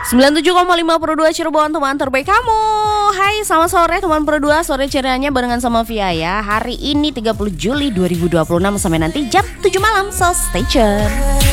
97,5 Pro 2 Cirebon, teman terbaik kamu. Hai, selamat sore teman Pro 2. Sore cerianya barengan sama Via ya. Hari ini 30 Juli 2026 sampai nanti jam 7 malam. So stay tune.